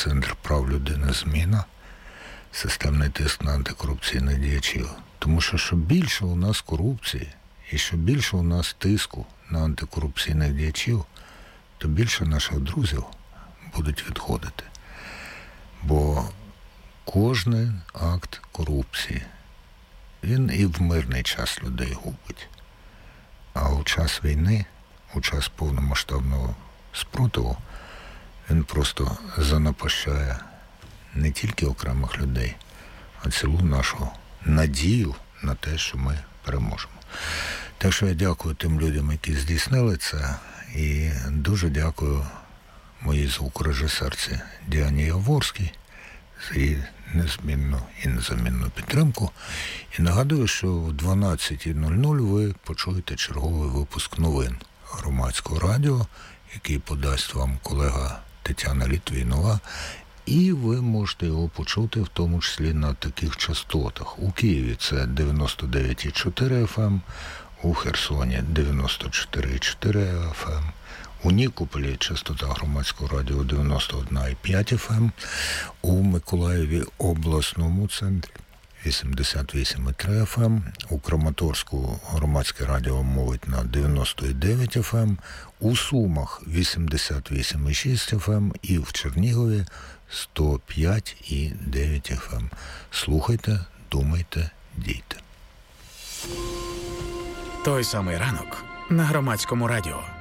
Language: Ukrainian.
Центр прав людини «Зміна», системний тиск на антикорупційних діячів. Тому що більше у нас корупції і що більше у нас тиску на антикорупційних діячів, то більше наших друзів будуть відходити. Бо кожен акт корупції, він і в мирний час людей губить. А у час війни, у час повномасштабного спротиву, він просто занапащає не тільки окремих людей, а цілу нашу надію на те, що ми переможемо. Так що я дякую тим людям, які здійснили це, і дуже дякую моїй звукорежисерці Діані Яворській за її незмінну і незамінну підтримку. І нагадую, що в 12:00 ви почуєте черговий випуск новин Громадського радіо, який подасть вам колега Тетяна Літвінова. І ви можете його почути в тому числі на таких частотах. У Києві це 99,4 FM, у Херсоні 94,4 FM, у Нікополі частота Громадського радіо 91,5 FM, у Миколаєві обласному центрі 88,3 FM, у Краматорську Громадське радіо мовить на 99 FM, у Сумах 88,6 FM і в Чернігові 105,9 FM. Слухайте, думайте, дійте. Той самий ранок на Громадському радіо.